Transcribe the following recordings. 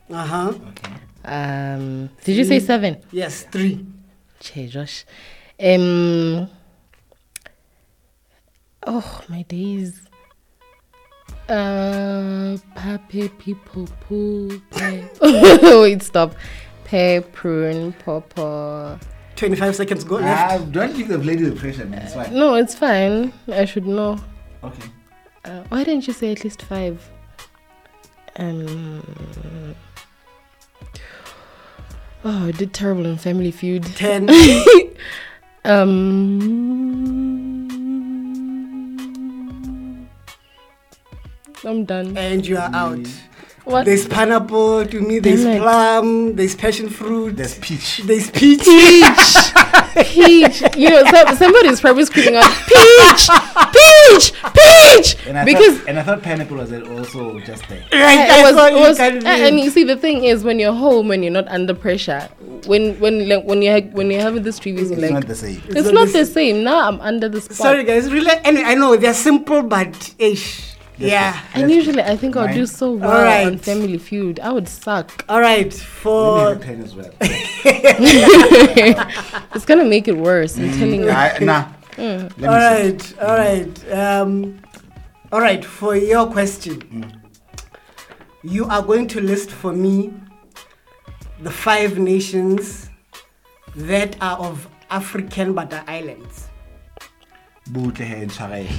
Okay. Did you say 7? Yes, 3. Che, Josh. Oh, my days. Pape, people, poo, wait, stop. Pear, prune, pawpaw. 25 seconds go left. Don't give the lady the pressure, man. It's fine. No, it's fine. I should know. Okay. Why didn't you say at least 5? I did terrible in Family Feud. 10. I'm done. And you are out. What? There's pineapple, to me there's Damn it. plum, there's passion fruit, There's peach. there's peach. Peach. You know, somebody's probably screaming out, peach, peach, peach. And I thought pineapple was also just there. Right, And you see, the thing is, when you're home and you're not under pressure, when you're having this previous, It's like, not the same. it's not the same. Now I'm under the spot. Sorry guys, really, anyway, I know they're simple but ish. Yeah. And usually I think I'll do so well Alright. on Family Feud. I would suck. Alright, Let me for have a pen as well. It's gonna make it worse. I'm telling you. Nah. Let me see. Alright, for your question, you are going to list for me the 5 nations that are of African but are islands. Butle he ntshwarele.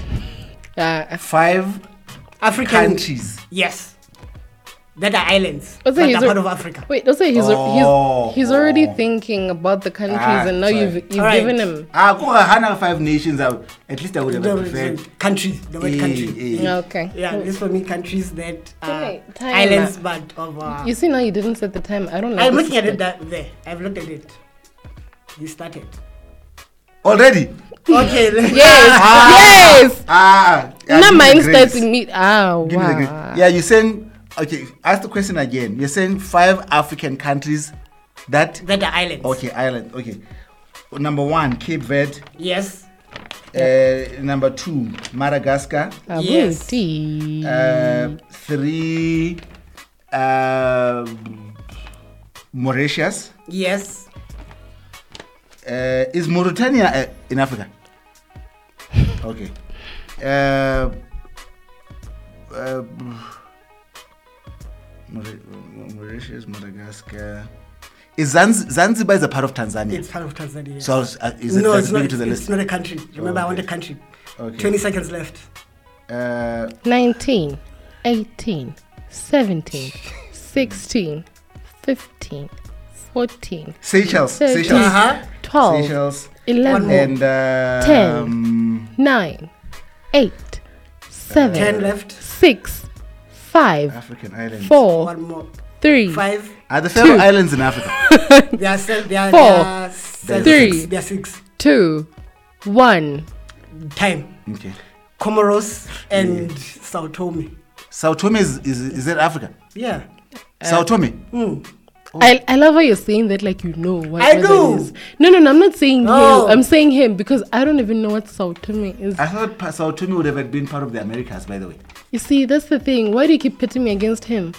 5 African countries. Yes. That are islands. Also, But he's are part of Africa. Wait, also he's already thinking about the countries, and now sorry. you've Alright. given him. Hana 5 nations. At least I would have preferred. Countries. The word country. Okay. Yeah, this for me countries that are Okay, time. islands but of. You see, now you didn't set the time. I don't like. I'm this looking at it system. there. I've looked at it. You started. Already? Okay. Yes. Yeah, Now give me mine the grace. starts in mid. Give me the grace. Wow. Yeah, you're saying. Okay, ask the question again. You're saying 5 African countries that. That are islands. Okay, island. Okay. Number 1, Cape Verde. Yes. Number 2, Madagascar. Yes. 3, Mauritius. Yes. Is Mauritania in Africa? Okay. Mauritius, Madagascar. Is Zanzibar is a part of Tanzania? It's part of Tanzania. Yes. So is it No, it's bring not. it to the It's list? not a country. Remember, I want a Okay. country. Okay. 20 seconds left. 19, 18, 17, 16, 15, 14, Seychelles. 13, Seychelles. 12, Seychelles. 11, And 10. 9, 8, 7, 10 left. 6, 5, African islands. 4, One more. 3, 5. Are the Faroe Islands in Africa? There are 7. There are, Four. there are seven, Three. six. There are 6. 2, 1. Time. Okay. Comoros and Sao Tome. Sao Tome is that Africa? Yeah. Sao Tome? I love how you're saying that like you know what I what do. that is. No, I'm not saying Oh. you. I'm saying him because I don't even know what Sao Tome is. I thought Sao Tome would have been part of the Americas, by the way. You see, that's the thing. Why do you keep pitting me against him?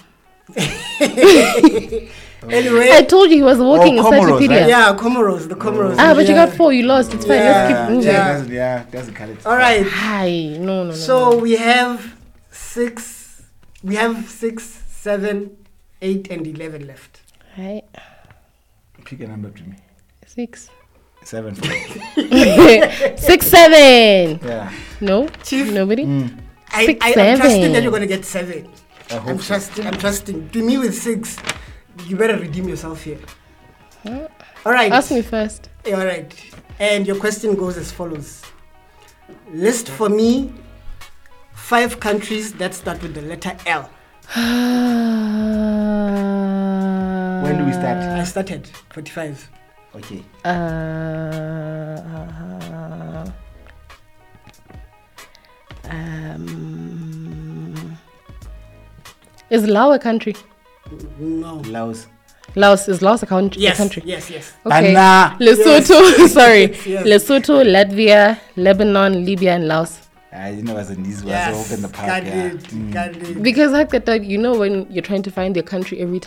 Anyway. I told you he was walking Comoros, encyclopedia. right? Yeah, Comoros. The Comoros. But you yeah. got 4. You lost. It's fine. Yeah. Let's keep moving. Doesn't cut it. All right. Hi. No. So we have 6. We have 6, 7, 8, and 11 left. Right. Pick a number to me. 6. 7. 6, 7. Yeah. No. Chief. Nobody. 6, I'm 7. trusting that you're going to get 7. I hope so. I'm trusting. To me with 6, you better redeem yourself here. All right. Ask me first. All right. And your question goes as follows. List for me 5 countries that start with the letter L. When do we start? I started 45. Okay. Is Laos a country? No. Laos. Is Laos a country? Yes. A country? Yes. Yes. Okay. Anna. Lesotho. Sorry. Yes. Lesotho, Latvia, Lebanon, Libya, and Laos. I didn't know it was in these words. Yes. Open the park. Got Yeah. it. Got it. Because like that, you know, when you're trying to find your country every time.